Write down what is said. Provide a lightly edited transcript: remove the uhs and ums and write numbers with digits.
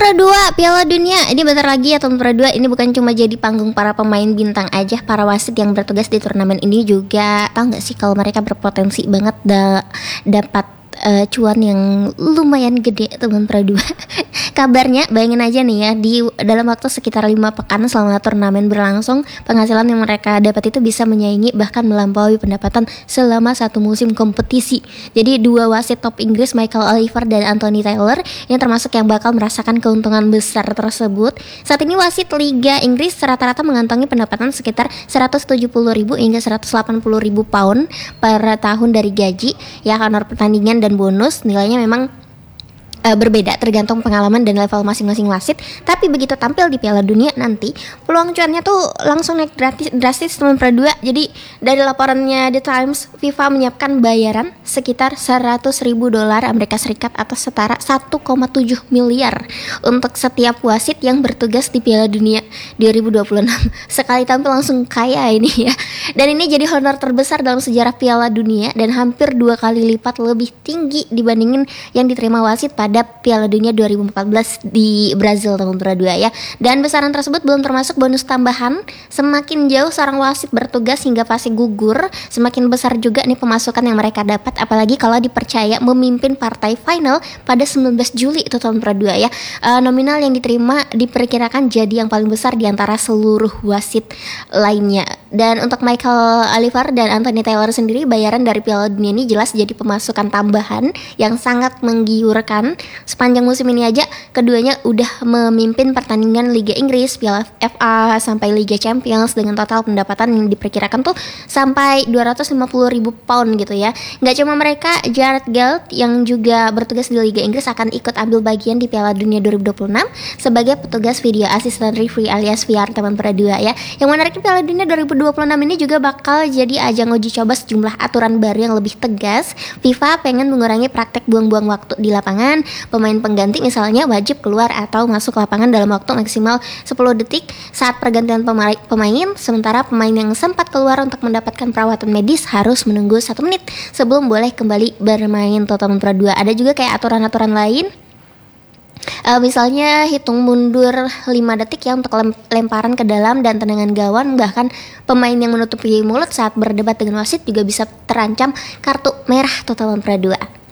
Pro 2 Piala Dunia ini bentar lagi ya teman Pro 2. Ini bukan cuma jadi panggung para pemain bintang aja, para wasit yang bertugas di turnamen ini juga tahu nggak sih kalau mereka berpotensi banget dapat cuan yang lumayan gede teman Pro 2. Kabarnya bayangin aja nih ya, di dalam waktu sekitar 5 pekan selama turnamen berlangsung, penghasilan yang mereka dapat itu bisa menyaingi bahkan melampaui pendapatan selama satu musim kompetisi. Jadi dua wasit top Inggris, Michael Oliver dan Anthony Taylor, yang termasuk yang bakal merasakan keuntungan besar tersebut. Saat ini wasit Liga Inggris rata-rata mengantongi pendapatan sekitar 170.000 hingga 180.000 pound per tahun dari gaji, ya, honor pertandingan dan bonus. Nilainya memang berbeda tergantung pengalaman dan level masing-masing wasit. Tapi begitu tampil di Piala Dunia nanti, peluang cuannya tuh langsung naik drastis teman Pro 2. Jadi dari laporannya The Times, FIFA menyiapkan bayaran sekitar $100.000 Amerika Serikat atau setara 1,7 miliar untuk setiap wasit yang bertugas di Piala Dunia 2026. Sekali tampil langsung kaya ini ya. Dan ini jadi honor terbesar dalam sejarah Piala Dunia dan hampir 2 kali lipat lebih tinggi dibandingin yang diterima wasit pada Piala Dunia 2014 di Brazil tahun 2002 ya. Dan besaran tersebut belum termasuk bonus tambahan. Semakin jauh seorang wasit bertugas hingga fase gugur, semakin besar juga nih pemasukan yang mereka dapat, apalagi kalau dipercaya memimpin partai final pada 19 Juli itu tahun 2002 ya. Nominal yang diterima diperkirakan jadi yang paling besar di antara seluruh wasit lainnya. Dan untuk Michael Oliver dan Anthony Taylor sendiri, bayaran dari Piala Dunia ini jelas jadi pemasukan tambahan yang sangat menggiurkan. Sepanjang musim ini aja keduanya udah memimpin pertandingan Liga Inggris, Piala FA sampai Liga Champions dengan total pendapatan yang diperkirakan tuh sampai 250.000 pound gitu ya. Nggak cuma mereka, Jared Galt yang juga bertugas di Liga Inggris akan ikut ambil bagian di Piala Dunia 2026 sebagai petugas video assistant referee alias VR teman Pro 2 ya. Yang menariknya Piala Dunia 2026 ini juga bakal jadi ajang uji coba sejumlah aturan baru yang lebih tegas. FIFA pengen mengurangi praktek buang-buang waktu di lapangan. Pemain pengganti misalnya wajib keluar atau masuk lapangan dalam waktu maksimal 10 detik saat pergantian pemain, sementara pemain yang sempat keluar untuk mendapatkan perawatan medis harus menunggu 1 menit sebelum boleh kembali bermain total Pro 2. Ada juga kayak aturan-aturan lain. Misalnya hitung mundur 5 detik ya untuk lemparan ke dalam dan tendangan gawang. Bahkan pemain yang menutupi mulut saat berdebat dengan wasit juga bisa terancam kartu merah total Pro 2.